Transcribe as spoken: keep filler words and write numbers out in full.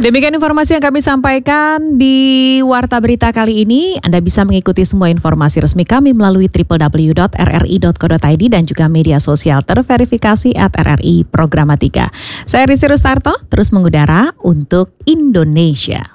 Demikian informasi yang kami sampaikan di Warta Berita kali ini. Anda bisa mengikuti semua informasi resmi kami melalui w w w dot r r i dot co dot i d dan juga media sosial terverifikasi at R R I Programatika. Saya Rizky Rustarto, terus mengudara untuk Indonesia.